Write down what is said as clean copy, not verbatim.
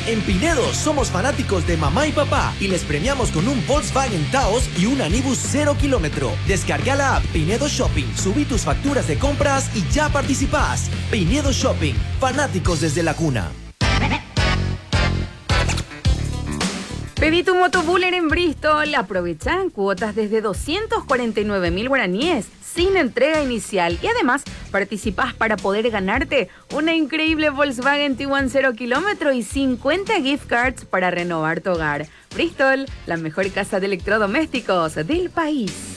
En Pinedo somos fanáticos de mamá y papá y les premiamos con un Volkswagen Taos y un Anibus 0 kilómetro. Descarga la app Pinedo Shopping, subí tus facturas de compras y ya participás. Pinedo Shopping, fanáticos desde la cuna. Pedí tu motobuller en Bristol. Aprovecha en cuotas desde 249.000 guaraníes sin entrega inicial. Y además participás para poder ganarte una increíble Volkswagen Tiguan 0 kilómetro y 50 gift cards para renovar tu hogar. Bristol, la mejor casa de electrodomésticos del país.